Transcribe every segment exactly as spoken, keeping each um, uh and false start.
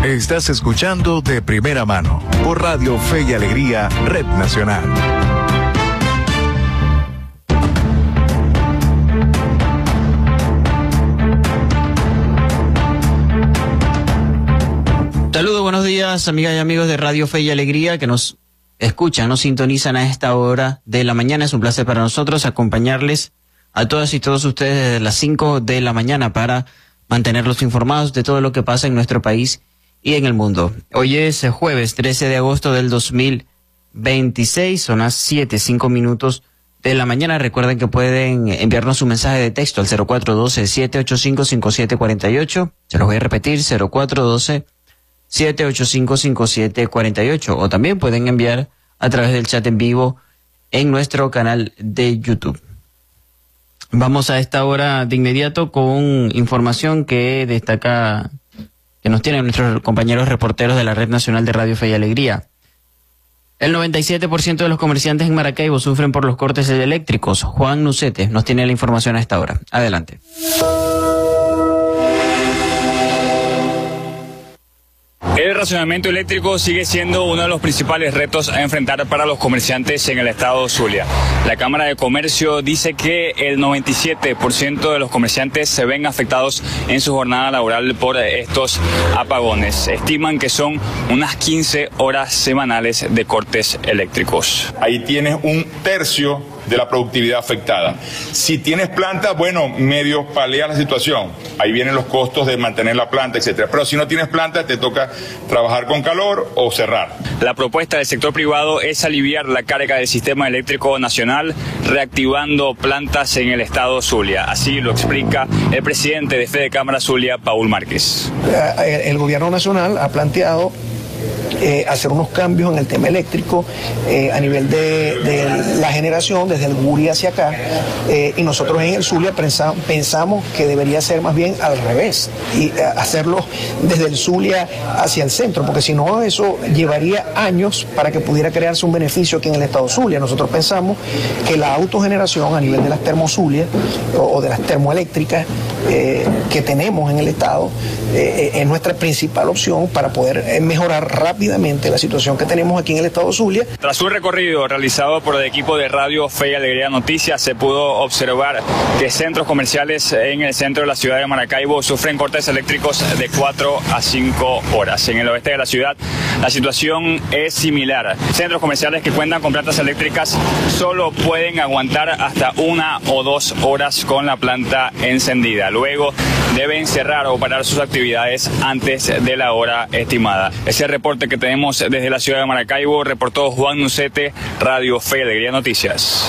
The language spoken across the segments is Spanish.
Estás escuchando De Primera Mano por Radio Fe y Alegría, Red Nacional. Saludos, buenos días, amigas y amigos de Radio Fe y Alegría que nos escuchan, nos sintonizan a esta hora de la mañana. Es un placer para nosotros acompañarles a todas y todos ustedes desde las cinco de la mañana para mantenerlos informados de todo lo que pasa en nuestro país y en el mundo. Hoy es jueves trece de agosto del dos mil veintiséis, son las siete, cinco minutos de la mañana. Recuerden que pueden enviarnos un mensaje de texto al cero cuatro uno dos, siete ocho cinco, cinco siete cuatro ocho. Se los voy a repetir, cero cuatro uno dos, siete ocho cinco, cinco siete cuatro ocho, o también pueden enviar a través del chat en vivo en nuestro canal de YouTube. Vamos a esta hora de inmediato con información que destaca, que nos tienen nuestros compañeros reporteros de la Red Nacional de Radio Fe y Alegría. El noventa y siete por ciento de los comerciantes en Maracaibo sufren por los cortes eléctricos. Juan Nucete nos tiene la información a esta hora. Adelante. El racionamiento eléctrico sigue siendo uno de los principales retos a enfrentar para los comerciantes en el estado Zulia. La Cámara de Comercio dice que el noventa y siete por ciento de los comerciantes se ven afectados en su jornada laboral por estos apagones. Estiman que son unas quince horas semanales de cortes eléctricos. Ahí tienes un tercio de la productividad afectada. Si tienes planta, bueno, medio palea la situación. Ahí vienen los costos de mantener la planta, etcétera. Pero si no tienes planta, te toca trabajar con calor o cerrar. La propuesta del sector privado es aliviar la carga del sistema eléctrico nacional, reactivando plantas en el estado Zulia. Así lo explica el presidente de Fede Cámara Zulia, Paul Márquez. El gobierno nacional ha planteado Eh, hacer unos cambios en el tema eléctrico eh, a nivel de, de la generación desde el Guri hacia acá, eh, y nosotros en el Zulia pensa, pensamos que debería ser más bien al revés y eh, hacerlo desde el Zulia hacia el centro, porque si no eso llevaría años para que pudiera crearse un beneficio aquí en el estado Zulia. Nosotros pensamos que la autogeneración a nivel de las termozulias o, o de las termoeléctricas eh, que tenemos en el estado eh, es nuestra principal opción para poder eh, mejorar rápidamente la situación que tenemos aquí en el estado Zulia. Tras un recorrido realizado por el equipo de Radio Fe y Alegría Noticias, se pudo observar que centros comerciales en el centro de la ciudad de Maracaibo sufren cortes eléctricos de cuatro a cinco horas. En el oeste de la ciudad la situación es similar. Centros comerciales que cuentan con plantas eléctricas solo pueden aguantar hasta una o dos horas con la planta encendida. Luego deben cerrar o parar sus actividades antes de la hora estimada. Ese reporte que tenemos desde la ciudad de Maracaibo reportó Juan Nucete, Radio Fe y Alegría Noticias.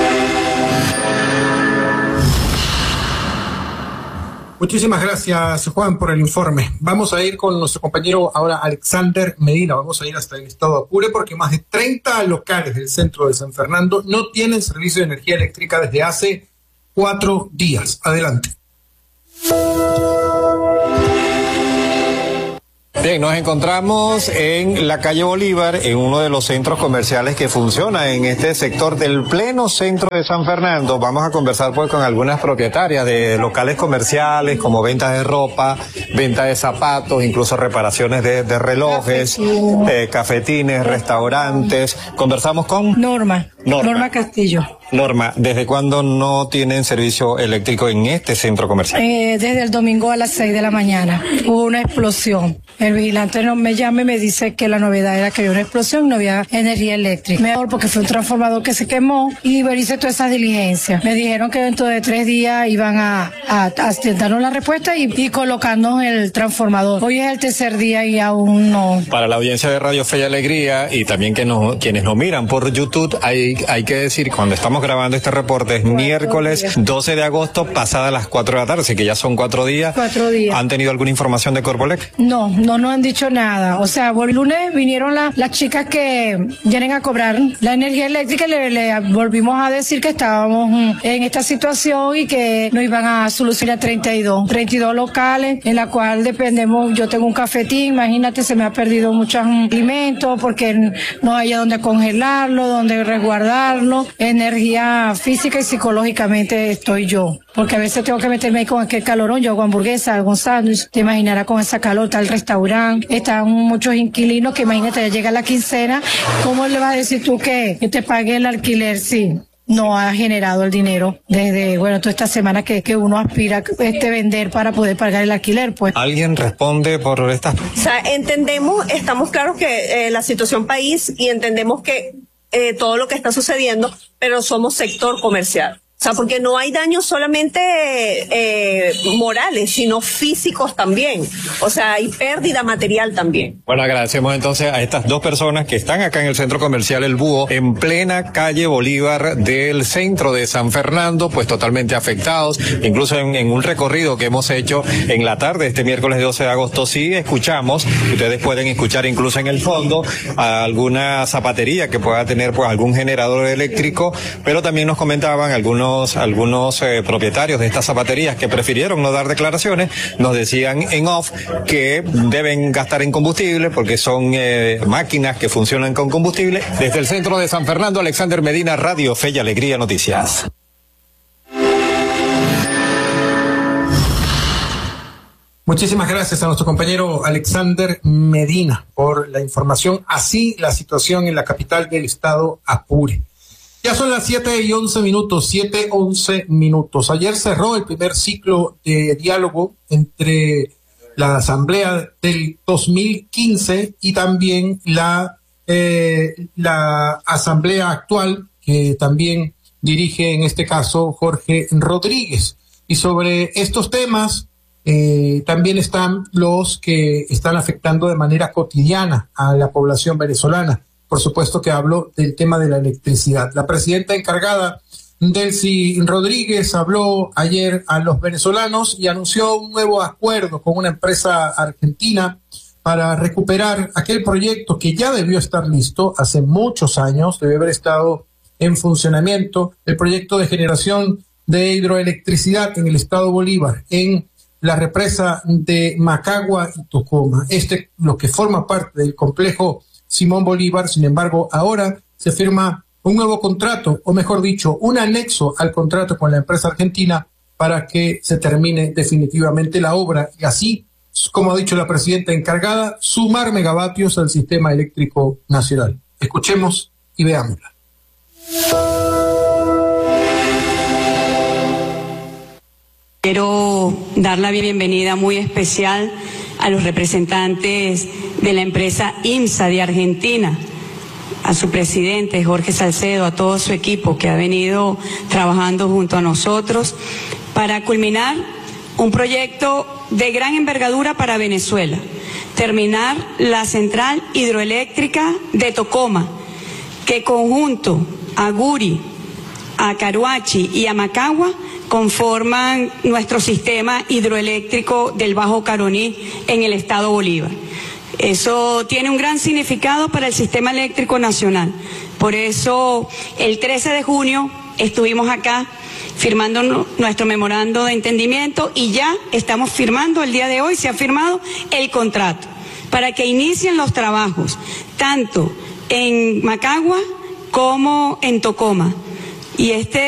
Muchísimas gracias, Juan, por el informe. Vamos a ir con nuestro compañero ahora Alexander Medina. Vamos a ir hasta el estado Apure porque más de treinta locales del centro de San Fernando no tienen servicio de energía eléctrica desde hace cuatro días. Adelante. Bien, nos encontramos en la calle Bolívar, en uno de los centros comerciales que funciona en este sector del pleno centro de San Fernando. Vamos a conversar pues con algunas propietarias de locales comerciales como ventas de ropa, venta de zapatos, incluso reparaciones de, de relojes, Cafetín. eh, cafetines, restaurantes. Conversamos con Norma, Norma, Norma Castillo. Norma, ¿desde cuándo no tienen servicio eléctrico en este centro comercial? Eh, desde el domingo a las seis de la mañana. Hubo una explosión. El vigilante no me llama y me dice que la novedad era que había una explosión, no había energía eléctrica. Mejor porque fue un transformador que se quemó y hice todas esas diligencias. Me dijeron que dentro de tres días iban a, a, a darnos la respuesta y, y colocarnos el transformador. Hoy es el tercer día y aún no. Para la audiencia de Radio Fe y Alegría y también que nos, quienes nos miran por YouTube, hay, hay que decir, cuando estamos grabando este reporte es miércoles doce de agosto, pasada las cuatro de la tarde, así que ya son cuatro días. Cuatro días. ¿Han tenido alguna información de Corbolec? No, no nos han dicho nada. O sea, el lunes vinieron la, las chicas que vienen a cobrar la energía eléctrica y le, le volvimos a decir que estábamos en esta situación y que nos iban a solucionar treinta y dos locales en la cual dependemos. Yo tengo un cafetín, imagínate, se me ha perdido muchos alimentos porque no hay donde congelarlo, donde resguardarlo. Energía física y psicológicamente estoy yo. porque a veces tengo que meterme ahí con aquel calorón, yo hago hamburguesa, hago un sándwich, te imaginarás con esa calor, está el restaurante, están muchos inquilinos que imagínate, ya llega la quincena, ¿cómo le vas a decir tú que, que te pague el alquiler? Sí. No ha generado el dinero desde, bueno, toda esta semana que, que uno aspira este vender para poder pagar el alquiler, pues. ¿Alguien responde por estas? O sea, entendemos, estamos claros que eh, la situación país y entendemos que eh, todo lo que está sucediendo, pero somos sector comercial. O sea, porque no hay daños solamente eh, morales, sino físicos también. O sea, hay pérdida material también. Bueno, agradecemos entonces a estas dos personas que están acá en el centro comercial El Búho, en plena calle Bolívar del centro de San Fernando, pues totalmente afectados. Incluso en, en un recorrido que hemos hecho en la tarde, este miércoles doce de agosto, sí escuchamos, ustedes pueden escuchar incluso en el fondo, a alguna zapatería que pueda tener pues algún generador eléctrico, pero también nos comentaban algunos algunos eh, propietarios de estas zapaterías que prefirieron no dar declaraciones, nos decían en off que deben gastar en combustible porque son eh, máquinas que funcionan con combustible. Desde el centro de San Fernando, Alexander Medina, Radio Fe y Alegría Noticias. Muchísimas gracias a nuestro compañero Alexander Medina por la información. Así la situación en la capital del estado Apure. Ya son las siete y once minutos, siete, once minutos. Ayer cerró el primer ciclo de diálogo entre la Asamblea del dos mil quince y también la, eh, la Asamblea actual, que también dirige en este caso Jorge Rodríguez. Y sobre estos temas eh, también están los que están afectando de manera cotidiana a la población venezolana. Por supuesto que hablo del tema de la electricidad. La presidenta encargada, Delcy Rodríguez, habló ayer a los venezolanos y anunció un nuevo acuerdo con una empresa argentina para recuperar aquel proyecto que ya debió estar listo hace muchos años, debe haber estado en funcionamiento, el proyecto de generación de hidroelectricidad en el estado Bolívar, en la represa de Macagua y Tocoma. Este, lo que forma parte del complejo Simón Bolívar. Sin embargo, ahora se firma un nuevo contrato, o mejor dicho, un anexo al contrato con la empresa argentina para que se termine definitivamente la obra y así, como ha dicho la presidenta encargada, sumar megavatios al sistema eléctrico nacional. Escuchemos y veámosla. Quiero dar la bienvenida muy especial a los representantes de la empresa IMSA de Argentina, a su presidente Jorge Salcedo, a todo su equipo que ha venido trabajando junto a nosotros para culminar un proyecto de gran envergadura para Venezuela, terminar la central hidroeléctrica de Tocoma, que conjunto a Guri, a Caruachi y a Macagua conforman nuestro sistema hidroeléctrico del Bajo Caroní en el estado Bolívar. Eso tiene un gran significado para el sistema eléctrico nacional. Por eso, el trece de junio estuvimos acá firmando nuestro memorando de entendimiento y ya estamos firmando, el día de hoy se ha firmado el contrato para que inicien los trabajos, tanto en Macagua como en Tocoma. Y este